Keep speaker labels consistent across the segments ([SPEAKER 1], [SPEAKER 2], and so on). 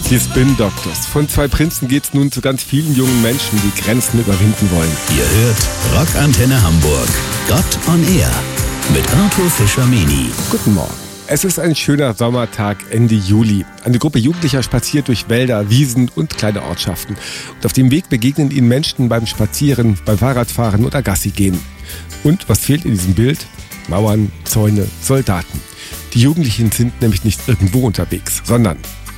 [SPEAKER 1] Die Spin Doctors. Von zwei Prinzen geht's nun zu ganz vielen jungen Menschen, die Grenzen überwinden wollen.
[SPEAKER 2] Ihr hört Rockantenne Hamburg. Gott on Air mit Arthur Fischer-Meni.
[SPEAKER 1] Guten Morgen. Es ist ein schöner Sommertag Ende Juli. Eine Gruppe Jugendlicher spaziert durch Wälder, Wiesen und kleine Ortschaften. Und auf dem Weg begegnen ihnen Menschen beim Spazieren, beim Fahrradfahren oder Gassi gehen. Und was fehlt in diesem Bild? Mauern, Zäune, Soldaten. Die Jugendlichen sind nämlich nicht irgendwo unterwegs, sondern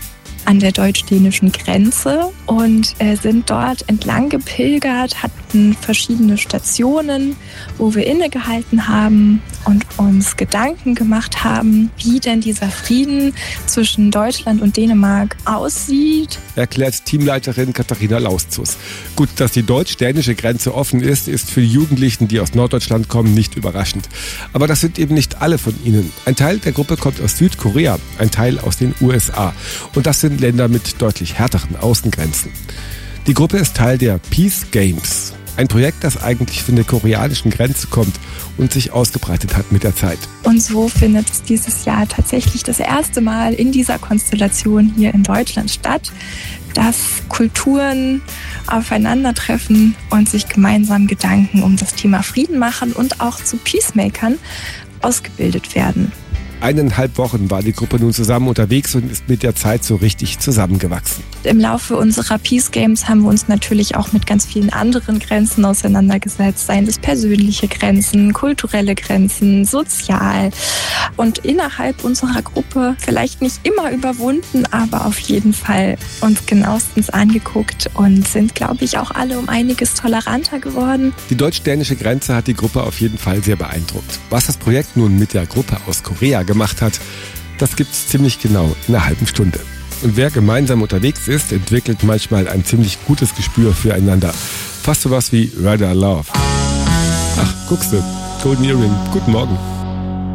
[SPEAKER 3] an der deutsch-dänischen Grenze und sind dort entlang gepilgert, hatten verschiedene Stationen, wo wir innegehalten haben und uns Gedanken gemacht haben, wie denn dieser Frieden zwischen Deutschland und Dänemark aussieht.
[SPEAKER 1] Erklärt Teamleiterin Katharina Lauszus. Gut, dass die deutsch-dänische Grenze offen ist für die Jugendlichen, die aus Norddeutschland kommen, nicht überraschend. Aber das sind eben nicht alle von ihnen. Ein Teil der Gruppe kommt aus Südkorea, ein Teil aus den USA. Und das sind Länder mit deutlich härteren Außengrenzen. Die Gruppe ist Teil der Peace Games. Ein Projekt, das eigentlich von der koreanischen Grenze kommt und sich ausgebreitet hat mit der Zeit.
[SPEAKER 3] Und so findet es dieses Jahr tatsächlich das erste Mal in dieser Konstellation hier in Deutschland statt, dass Kulturen aufeinandertreffen und sich gemeinsam Gedanken um das Thema Frieden machen und auch zu Peacemakern ausgebildet werden.
[SPEAKER 1] 1,5 Wochen war die Gruppe nun zusammen unterwegs und ist mit der Zeit so richtig zusammengewachsen.
[SPEAKER 3] Im Laufe unserer Peace Games haben wir uns natürlich auch mit ganz vielen anderen Grenzen auseinandergesetzt, seien es persönliche Grenzen, kulturelle Grenzen, sozial und innerhalb unserer Gruppe vielleicht nicht immer überwunden, aber auf jeden Fall uns genauestens angeguckt und sind, glaube ich, auch alle um einiges toleranter geworden.
[SPEAKER 1] Die deutsch-dänische Grenze hat die Gruppe auf jeden Fall sehr beeindruckt. Was das Projekt nun mit der Gruppe aus Korea gemacht hat, das gibt's ziemlich genau in einer halben Stunde. Und wer gemeinsam unterwegs ist, entwickelt manchmal ein ziemlich gutes Gespür füreinander. Fast sowas wie Radar Love. Ach, guckste, Golden Earring, guten Morgen.